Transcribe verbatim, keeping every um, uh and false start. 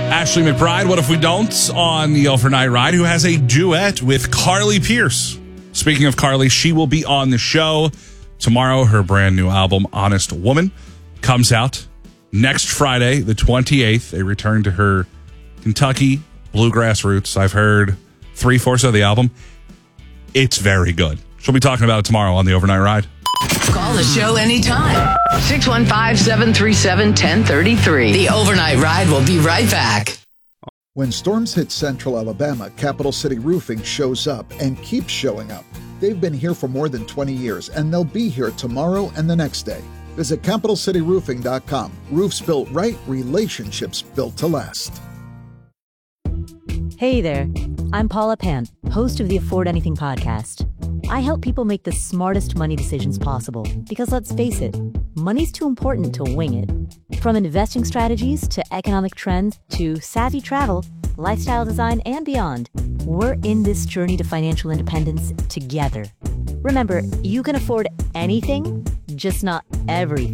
Ashley McBride, What If We Don't, on the overnight ride, who has a duet with Carly Pearce. Speaking of Carly, she will be on the show tomorrow. Her brand new album, Honest Woman, comes out next Friday, the twenty-eighth. A return to her Kentucky bluegrass roots. I've heard three-fourths of the album. It's very good. She'll be talking about it tomorrow on the overnight ride. Call the show anytime. six one five, seven three seven, one zero three three. The overnight ride will be right back. When storms hit central Alabama, Capital City Roofing shows up and keeps showing up. They've been here for more than twenty years, and they'll be here tomorrow and the next day. Visit capital city roofing dot com. Roofs built right, relationships built to last. Hey there, I'm Paula Pan, host of the Afford Anything podcast. I help people make the smartest money decisions possible because, let's face it, money's too important to wing it. From investing strategies to economic trends to savvy travel, lifestyle design, and beyond, we're in this journey to financial independence together. Remember, you can afford anything, just not everything.